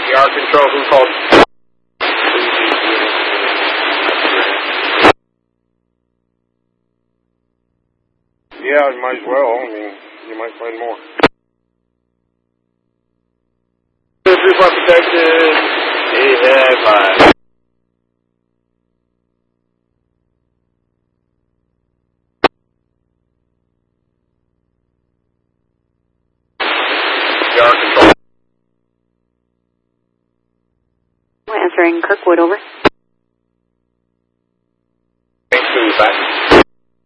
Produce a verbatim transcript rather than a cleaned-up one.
Yard control, who called? Yeah, you might as well. I mean, you might find more. three five protected. Yeah, five. Yard control. Answering Kirkwood, over.